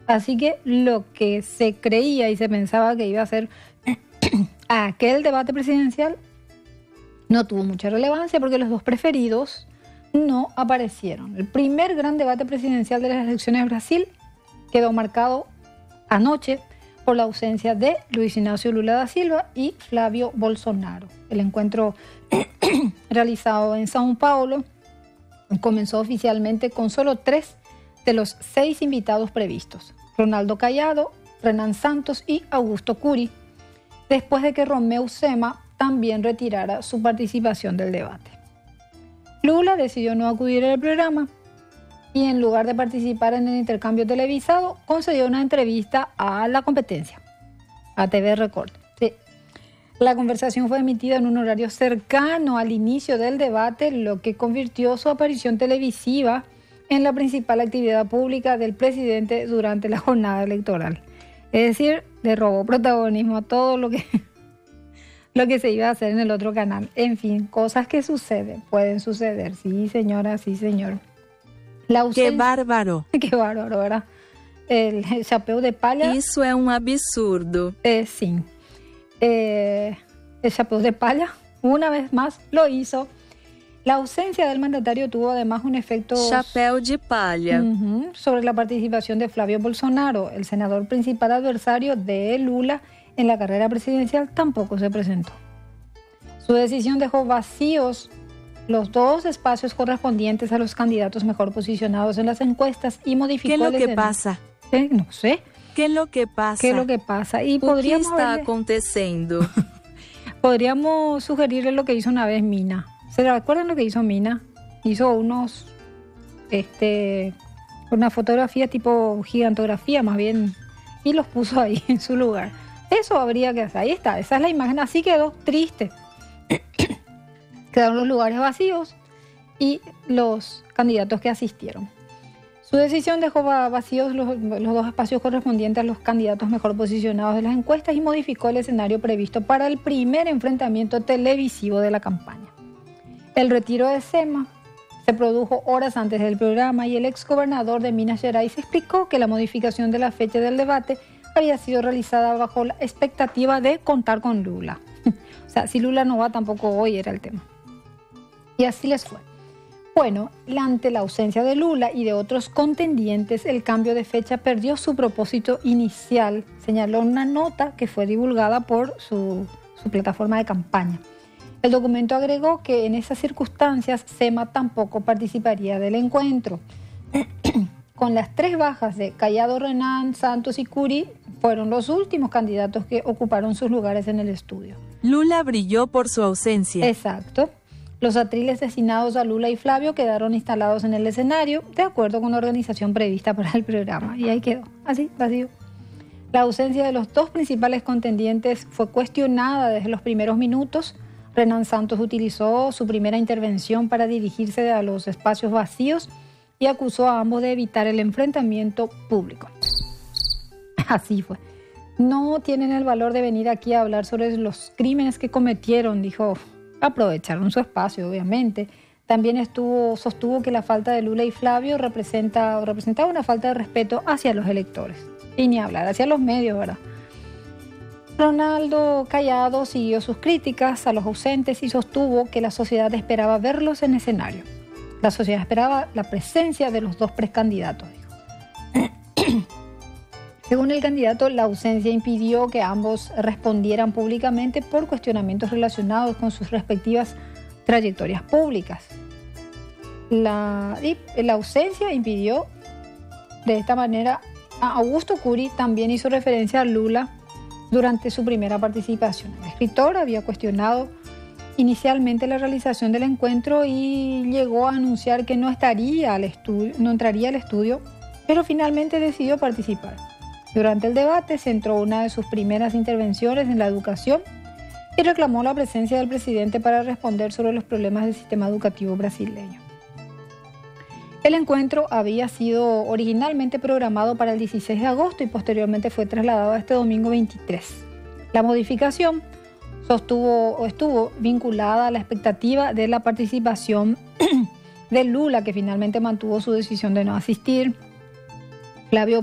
Así que lo que se creía y se pensaba que iba a ser aquel debate presidencial no tuvo mucha relevancia porque los dos preferidos no aparecieron. El primer gran debate presidencial de las elecciones de Brasil quedó marcado anoche por la ausencia de Luis Inácio Lula da Silva y Flávio Bolsonaro. El encuentro realizado en São Paulo comenzó oficialmente con solo 3 de los 6 invitados previstos: Ronaldo Caiado, Renan Santos y Augusto Cury, después de que Romeu Zema también retirara su participación del debate. Lula decidió no acudir al programa y en lugar de participar en el intercambio televisado, concedió una entrevista a la competencia, a TV Record. Sí. La conversación fue emitida en un horario cercano al inicio del debate, lo que convirtió su aparición televisiva en la principal actividad pública del presidente durante la jornada electoral. Es decir, le robó protagonismo a todo lo que se iba a hacer en el otro canal. En fin, cosas que suceden, pueden suceder. Sí, señora, sí, señor. ¡Qué bárbaro! ¡Qué bárbaro, ¿verdad? El chapéu de palla. Isso é absurdo. Sí. El chapéu de palla, una vez más, lo hizo. La ausencia del mandatario tuvo además un efecto... Chapéu de palha. Sobre la participación de Flávio Bolsonaro, el senador principal adversario de Lula en la carrera presidencial, tampoco se presentó. Su decisión dejó vacíos los 2 espacios correspondientes a los candidatos mejor posicionados en las encuestas y modificó... ¿Qué es lo que pasa? No sé. ¿Qué es lo que pasa? ¿Qué es lo que pasa? Y ¿Qué está aconteciendo? Podríamos sugerirle lo que hizo una vez Mina. ¿Se recuerdan lo que hizo Mina? Hizo una fotografía tipo gigantografía más bien y los puso ahí en su lugar. Eso habría que hacer. Ahí está, esa es la imagen. Así quedó triste. Quedaron los lugares vacíos y los candidatos que asistieron. Su decisión dejó vacíos los 2 espacios correspondientes a los candidatos mejor posicionados de las encuestas y modificó el escenario previsto para el primer enfrentamiento televisivo de la campaña. El retiro de Zema se produjo horas antes del programa y el exgobernador de Minas Gerais explicó que la modificación de la fecha del debate había sido realizada bajo la expectativa de contar con Lula. O sea, si Lula no va, tampoco hoy era el tema. Y así les fue. Bueno, ante la ausencia de Lula y de otros contendientes, el cambio de fecha perdió su propósito inicial, señaló una nota que fue divulgada por su plataforma de campaña. El documento agregó que en esas circunstancias Zema tampoco participaría del encuentro. Con las 3 bajas de Caiado, Renan, Santos y Cury, fueron los últimos candidatos que ocuparon sus lugares en el estudio. Lula brilló por su ausencia. Exacto. Los atriles destinados a Lula y Flávio quedaron instalados en el escenario, de acuerdo con la organización prevista para el programa. Y ahí quedó, así, vacío. La ausencia de los 2 principales contendientes fue cuestionada desde los primeros minutos. Renan Santos utilizó su primera intervención para dirigirse a los espacios vacíos y acusó a ambos de evitar el enfrentamiento público. Así fue. No tienen el valor de venir aquí a hablar sobre los crímenes que cometieron, dijo. Aprovecharon su espacio, obviamente. También sostuvo que la falta de Lula y Flávio representaba una falta de respeto hacia los electores. Y ni hablar, hacia los medios, ¿verdad? Ronaldo Caiado siguió sus críticas a los ausentes y sostuvo que la sociedad esperaba verlos en escenario. La sociedad esperaba la presencia de los 2 precandidatos, dijo. Según el candidato, la ausencia impidió que ambos respondieran públicamente por cuestionamientos relacionados con sus respectivas trayectorias públicas. La ausencia impidió, de esta manera, a Augusto Cury también hizo referencia a Lula durante su primera participación. El escritor había cuestionado inicialmente la realización del encuentro y llegó a anunciar que no entraría al estudio, pero finalmente decidió participar. Durante el debate centró una de sus primeras intervenciones en la educación y reclamó la presencia del presidente para responder sobre los problemas del sistema educativo brasileño. El encuentro había sido originalmente programado para el 16 de agosto y posteriormente fue trasladado a este domingo 23. La modificación estuvo vinculada a la expectativa de la participación de Lula, que finalmente mantuvo su decisión de no asistir. Flávio